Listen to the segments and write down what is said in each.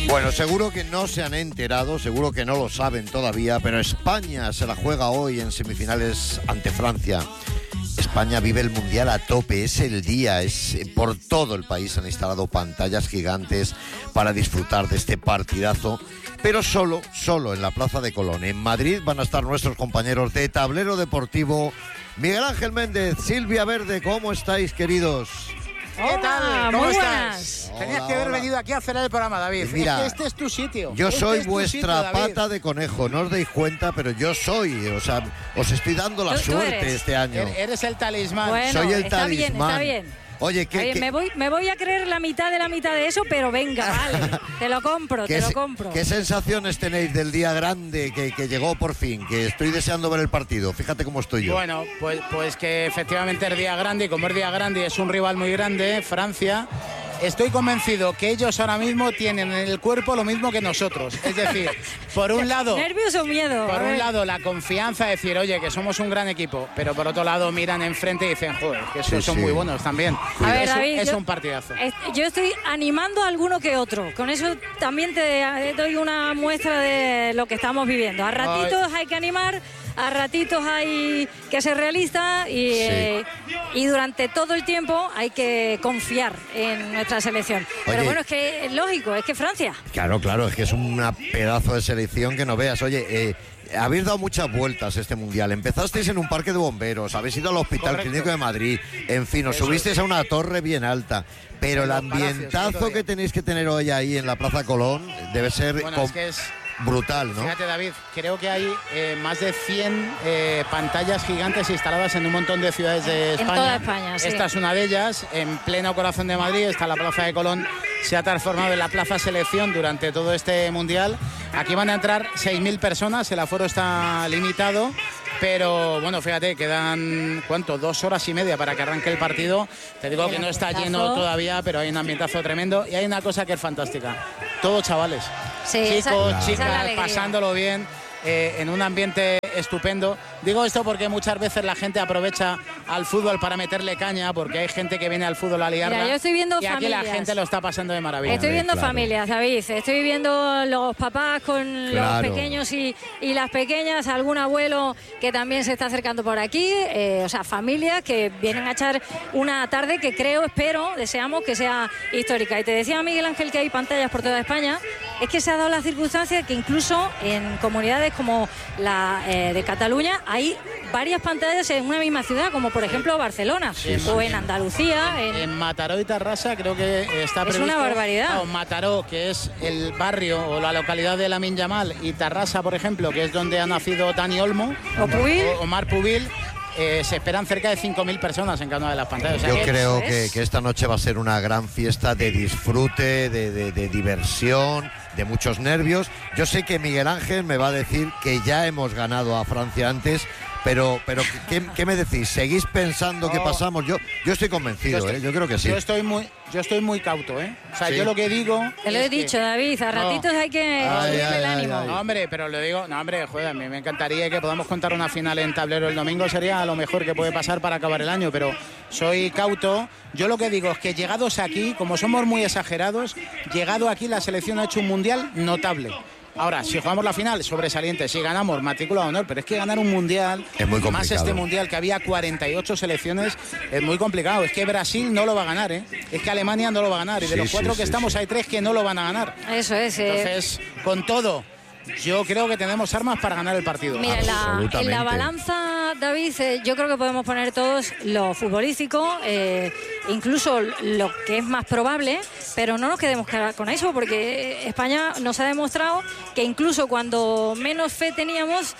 Bueno, seguro que no se han enterado, seguro que no lo saben todavía, pero España se la juega hoy en semifinales ante Francia. España vive el Mundial a tope, es el día, por todo el país han instalado pantallas gigantes para disfrutar de este partidazo, pero solo en la Plaza de Colón. En Madrid van a estar nuestros compañeros de Tablero Deportivo, Miguel Ángel Méndez, Silvia Verde. ¿Cómo estáis, queridos? ¿Qué tal? ¿Cómo estás? Hola, Tenías que haber hola. venido aquí a hacer el programa, David. Mira, es que este es tu sitio. Yo soy es tu vuestra sitio, David. pata de conejo, no os dais cuenta, pero yo soy, o sea, os estoy dando la Tú suerte eres. este año. Eres el talismán. Bueno, Soy el está bien, talismán. está bien. Oye, Está bien, ¿qué me voy a creer la mitad de eso, pero venga, vale. Te lo compro, te lo compro. ¿Qué sensaciones tenéis del día grande que llegó por fin? Que estoy deseando ver el partido. Fíjate cómo estoy yo. Bueno, pues que efectivamente es día grande, y como es día grande y es un rival muy grande, Francia, estoy convencido que ellos ahora mismo tienen en el cuerpo lo mismo que nosotros. Es decir, por un lado... ¿Nervios o miedo? Por A un ver. lado, la confianza de decir, oye, que somos un gran equipo, pero por otro lado miran enfrente y dicen, joder, que esos Sí, son sí. muy buenos también. A ver, Es David, es un partidazo. Yo estoy animando a alguno que otro. Con eso también te doy una muestra de lo que estamos viviendo. A ratitos hay que animar, a ratitos hay que ser realista y durante todo el tiempo hay que confiar en nuestra selección. Pero Oye. bueno, es que es lógico, es que Francia. Claro, es que es un pedazo de selección que no veas. Oye, habéis dado muchas vueltas este Mundial. Empezasteis en un parque de bomberos, habéis ido al Hospital Correcto. Clínico de Madrid, en fin, os Eso subisteis a una torre bien alta. Pero el En los palacios, ambientazo todo que bien. tenéis que tener hoy ahí en la Plaza Colón debe ser Bueno, es que es... brutal, ¿no? Fíjate, David, creo que hay más de 100 pantallas gigantes instaladas en un montón de ciudades de España. toda España, sí. Esta es una de ellas, en pleno corazón de Madrid, está la Plaza de Colón, se ha transformado en la Plaza Selección durante todo este Mundial. Aquí van a entrar 6.000 personas, el aforo está limitado, pero bueno, fíjate, quedan, ¿cuánto? 2 horas y media para que arranque el partido. Te digo que no está lleno todavía, pero hay un ambientazo tremendo y hay una cosa que es fantástica. Todos chavales. Sí, Chicos, esa es la chicas, alegría. pasándolo bien, en un ambiente estupendo. Digo esto porque muchas veces la gente aprovecha al fútbol para meterle caña, porque hay gente que viene al fútbol a liarla. Mira, yo estoy viendo y aquí la familias. gente lo está pasando de maravilla. Estoy viendo claro. familias, David. Estoy viendo los papás con Claro. los pequeños y las pequeñas, algún abuelo que también se está acercando por aquí. O sea, familias que vienen a echar una tarde que espero, deseamos que sea histórica. Y te decía Miguel Ángel que hay pantallas por toda España. Es que se ha dado la circunstancia que incluso en comunidades como la de Cataluña hay varias pantallas en una misma ciudad, como por ejemplo Barcelona o en Andalucía. En Mataró y Tarrasa creo que está previsto... una barbaridad. Claro, Mataró, que es el barrio o la localidad de Lamine Yamal, y Tarrasa, por ejemplo, que es donde ha nacido Dani Olmo, O Pubil. Omar Pubil, se esperan cerca de 5.000 personas en cada una de las pantallas. O sea Yo que- creo eso es. que esta noche va a ser una gran fiesta de disfrute, de diversión, de muchos nervios. Yo sé que Miguel Ángel me va a decir que ya hemos ganado a Francia antes, pero ¿qué me decís? ¿Seguís pensando que No. pasamos? Yo estoy convencido, yo creo que sí. Yo estoy muy cauto, ¿eh? O sea, Sí. yo lo que digo... Te lo es he que- dicho, David, a No. ratitos hay que subirle el ánimo. ay. No, hombre, pero lo digo, no, hombre, joder, a mí me encantaría que podamos contar una final en Tablero el domingo, sería lo mejor que puede pasar para acabar el año, pero soy cauto. Yo lo que digo es que llegados aquí, como somos muy exagerados, llegado aquí la selección ha hecho un mundial notable. Ahora, si jugamos la final, sobresaliente, si ganamos, matrícula de honor, pero es que ganar un mundial, Es muy más complicado. este mundial que había 48 selecciones, es muy complicado. Es que Brasil no lo va a ganar, ¿eh? Es que Alemania no lo va a ganar, y de Sí, los 4 sí, que sí, estamos sí. hay 3 que no lo van a ganar. Eso es. Entonces, con todo, yo creo que tenemos armas para ganar el partido. Mira, en Absolutamente. la balanza, David, yo creo que podemos poner todos lo futbolístico, incluso lo que es más probable, pero no nos quedemos con eso, porque España nos ha demostrado que incluso cuando menos fe teníamos,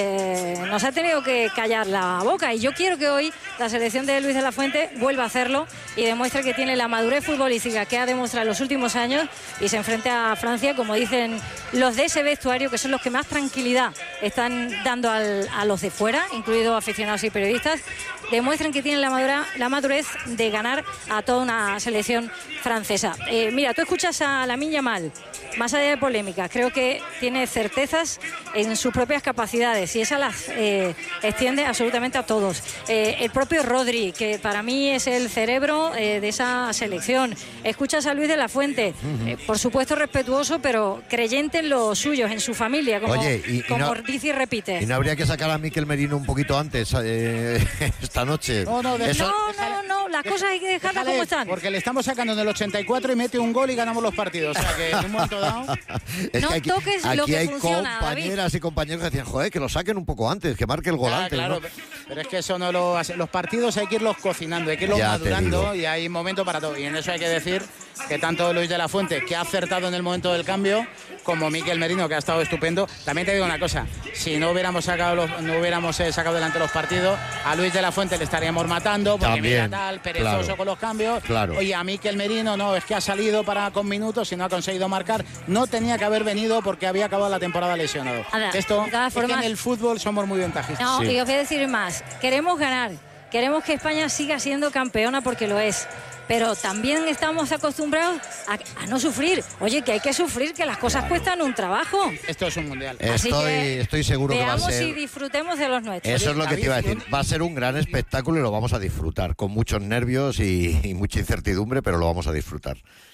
nos ha tenido que callar la boca. Y yo quiero que hoy la selección de Luis de la Fuente vuelva a hacerlo y demuestre que tiene la madurez futbolística que ha demostrado en los últimos años y se enfrenta a Francia, como dicen los de ese vestuario, que son los que más tranquilidad están dando a los de fuera, incluido incluidos aficionados y periodistas, demuestren que tienen la madurez de ganar a toda una selección francesa. Mira, tú escuchas a Lamine Yamal, más allá de polémicas, creo que tiene certezas en sus propias capacidades y esas las extiende absolutamente a todos. El propio Rodri, que para mí es el cerebro de esa selección. Escuchas a Luis de la Fuente, por supuesto respetuoso, pero creyente en los suyos, en su familia, como, como dice y repite. ¿Y no habría que sacar a Mikel Merino un poquito antes esta noche? No, las cosas hay que dejarlas como están. Porque le estamos sacando en el 84 y mete un gol y ganamos los partidos. O sea que en un momento dado... No toques lo que funciona, compañeras David. y compañeros que decían, joder, que lo saquen un poco antes, que marque el gol antes. Claro, ¿no? pero es que eso no lo hace. Los partidos hay que irlos cocinando, hay que irlos Ya te madurando digo. y hay momento para todo. Y en eso hay que decir que tanto Luis de la Fuente, que ha acertado en el momento del cambio, como Mikel Merino, que ha estado estupendo. También te digo una cosa, si no hubiéramos sacado sacado delante los partidos, a Luis de la Fuente le estaríamos matando, porque También, mira tal, perezoso claro, con los cambios. claro. Oye, a Mikel Merino no, es que ha salido con minutos y no ha conseguido marcar. No tenía que haber venido porque había acabado la temporada lesionado. Ahora, Esto de todas es que formas- en el fútbol somos muy ventajistas. No, Sí. y os voy a decir más. Queremos ganar. Queremos que España siga siendo campeona porque lo es. Pero también estamos acostumbrados a no sufrir. Oye, que hay que sufrir, que las cosas cuestan un trabajo. Esto es un mundial. Así que Estoy seguro que va a veamos ser... y disfrutemos de los nuestros. Eso es lo que te iba a David, decir. Va a ser un gran espectáculo y lo vamos a disfrutar, con muchos nervios y mucha incertidumbre, pero lo vamos a disfrutar.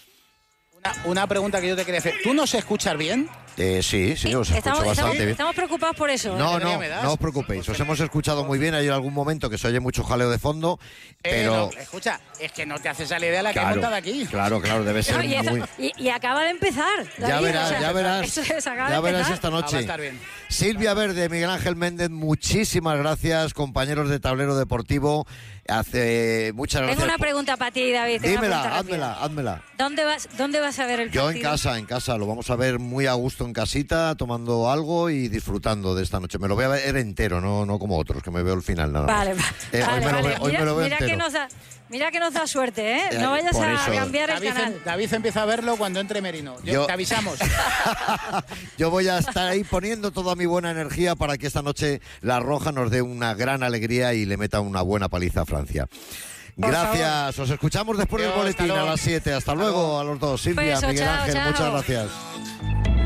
Una pregunta que yo te quería hacer. ¿Tú nos escuchas bien? Sí, os escucho bastante bien. Estamos preocupados por eso. No, ¿Qué me das? no os preocupéis. Os hemos escuchado muy bien. Hay algún momento que se oye mucho jaleo de fondo, pero... No, escucha, es que no te haces a la idea la que he montado aquí. Claro, debe ser No, y, eso- muy... y acaba de empezar. Ya David, verás, o sea, ya verás. eso es, acaba Ya de verás empezar. esta Va a noche. estar bien. Silvia Verde, Miguel Ángel Méndez, muchísimas gracias, compañeros de Tablero Deportivo. Muchas gracias. Tengo una pregunta para ti, David. tengo una pregunta rápida. Házmela. ¿Dónde vas a ver el Yo partido? en casa, lo vamos a ver muy a gusto en casita, tomando algo y disfrutando de esta noche. Me lo voy a ver entero, no como otros, que me veo el final nada más. Vale, Hoy me lo veo mira entero. mira que nos da suerte, ¿eh? No vayas por a eso. cambiar el canal. David empieza a verlo cuando entre Merino. Yo- Te avisamos. Yo voy a estar ahí poniendo toda mi buena energía para que esta noche la Roja nos dé una gran alegría y le meta una buena paliza a Francia. Por Gracias, os escuchamos después del Adiós, boletín hasta a luego. las 7. Hasta luego a los dos. Silvia, Beso, Miguel chao, Ángel, chao. muchas gracias.